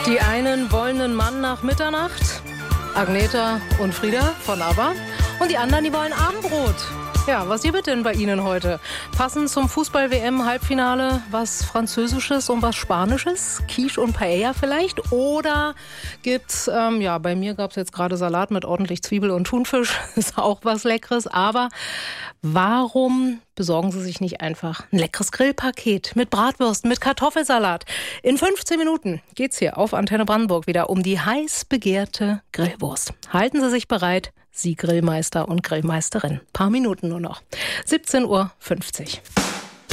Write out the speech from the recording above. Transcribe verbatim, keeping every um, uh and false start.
Die einen wollen einen Mann nach Mitternacht, Agneta und Frieda von ABBA. Und die anderen, die wollen Abendbrot. Ja, was gibt denn bei Ihnen heute? Passend zum Fußball-W M-Halbfinale was Französisches und was Spanisches? Quiche und Paella vielleicht? Oder gibt's, ähm, ja, bei mir gab's jetzt gerade Salat mit ordentlich Zwiebel und Thunfisch. Ist auch was Leckeres. Aber warum besorgen Sie sich nicht einfach ein leckeres Grillpaket mit Bratwürsten, mit Kartoffelsalat? In fünfzehn Minuten geht's hier auf Antenne Brandenburg wieder um die heiß begehrte Grillwurst. Halten Sie sich bereit, Sie Grillmeister und Grillmeisterin. Paar Minuten nur noch. siebzehn Uhr fünfzig.